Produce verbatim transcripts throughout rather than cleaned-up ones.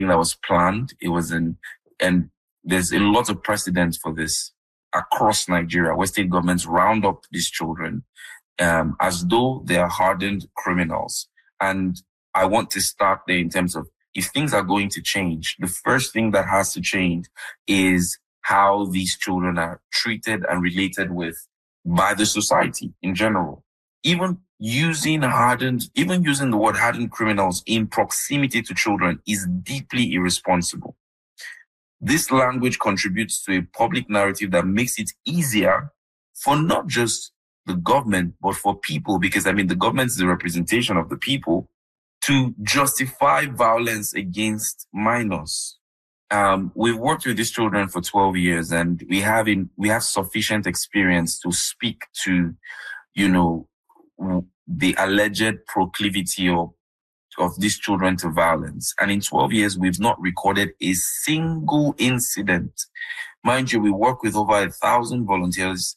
that was planned. It was in, and there's a lot of precedent for this across Nigeria, where state governments round up these children um, as though they are hardened criminals. And I want to start there in terms of, if things are going to change, the first thing that has to change is how these children are treated and related with by the society in general. Even using hardened, even using the word hardened criminals in proximity to children is deeply irresponsible. This language contributes to a public narrative that makes it easier for not just the government, but for people, because I mean, the government is the representation of the people, to justify violence against minors. Um, we've worked with these children for twelve years, and we have in, we have sufficient experience to speak to, you know, the alleged proclivity of, of these children to violence. And in twelve years, we've not recorded a single incident. Mind you, we work with over a thousand volunteers,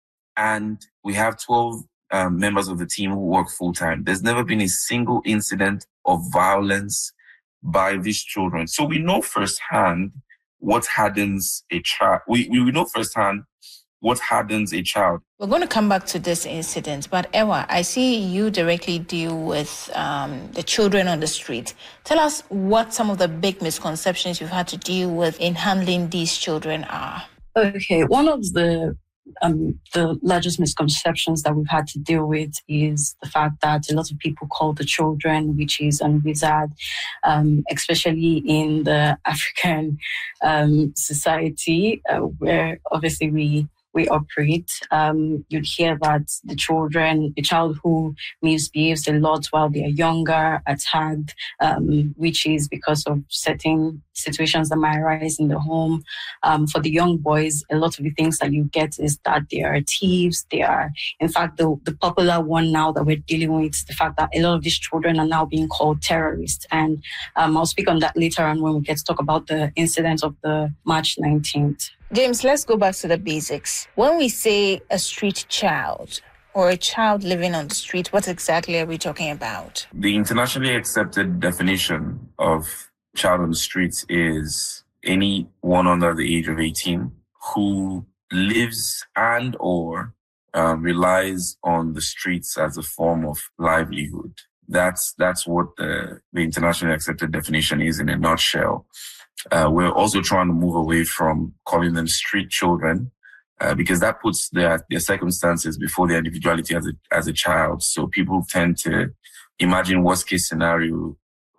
and we have twelve um, members of the team who work full-time. There's never been a single incident of violence by these children. So we know firsthand what hardens a child. We, we know firsthand what hardens a child. We're going to come back to this incident, but Ewa, I see you directly deal with um, the children on the street. Tell us what some of the big misconceptions you've had to deal with in handling these children are. Okay, one of the Um, the largest misconceptions that we've had to deal with is the fact that a lot of people call the children witches and wizards, um, especially in the African um, society, uh, where obviously we we operate. Um, you'd hear that the children, a child who misbehaves a lot while they are younger, are tagged um, witches because of certain situations that might arise in the home. Um, for the young boys, a lot of the things that you get is that they are thieves. They are, in fact, the, the popular one now that we're dealing with is the fact that a lot of these children are now being called terrorists. And um, I'll speak on that later on when we get to talk about the incident of the March nineteenth. James, let's go back to the basics. When we say a street child or a child living on the street, what exactly are we talking about? The internationally accepted definition of child on the streets is anyone under the age of eighteen who lives and or um, relies on the streets as a form of livelihood. That's that's what the, the internationally accepted definition is in a nutshell. Uh, we're also trying to move away from calling them street children, uh, because that puts their, their circumstances before their individuality as a, as a child. So people tend to imagine worst case scenario,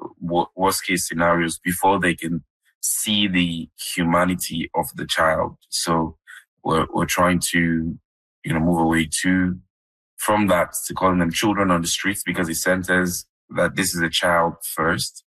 worst case scenarios before they can see the humanity of the child. So we're, we're trying to, you know, move away to, from that to calling them children on the streets, because it centers that this is a child first.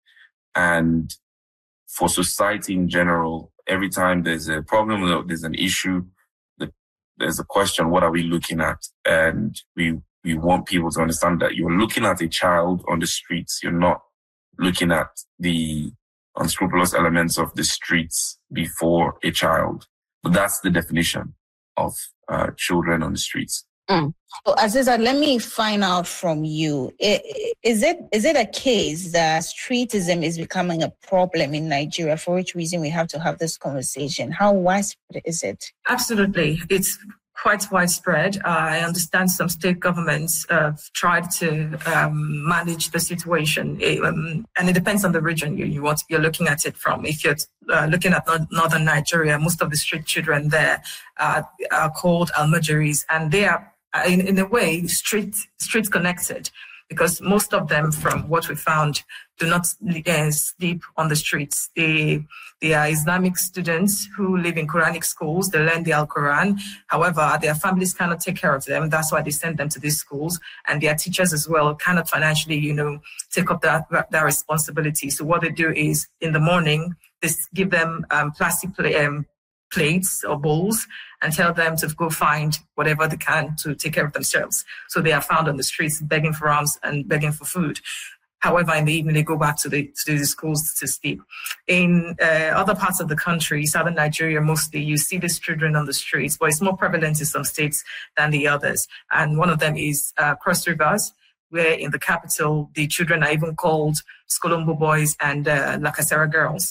And for society in general, every time there's a problem, there's an issue, there's a question, what are we looking at? And we, we want people to understand that you're looking at a child on the streets. You're not looking at the unscrupulous elements of the streets before a child. But that's the definition of uh, children on the streets. Mm. So, Aziza, let me find out from you. Is it is it a case that streetism is becoming a problem in Nigeria, for which reason we have to have this conversation? How widespread is it? Absolutely. It's quite widespread. Uh, I understand some state governments have tried to um, manage the situation, it, um, and it depends on the region you, you want, you're looking at it from. If you're uh, looking at northern Nigeria, most of the street children there uh, are called almajiris, and they are In, in a way, street street connected, because most of them, from what we found, do not uh, sleep on the streets. They they are Islamic students who live in Quranic schools. They learn the Al-Quran. However, their families cannot take care of them. That's why they send them to these schools. And their teachers as well cannot financially, you know, take up that, that responsibility. So what they do is, in the morning, they give them um, plastic play, um, plates or bowls and tell them to go find whatever they can to take care of themselves. So they are found on the streets begging for alms and begging for food. However, in the evening, they go back to the, to the schools to sleep. In uh, other parts of the country, southern Nigeria mostly, you see these children on the streets, but it's more prevalent in some states than the others. And one of them is uh, Cross Rivers, where in the capital, the children are even called Skolombo boys and uh, Lakasera girls.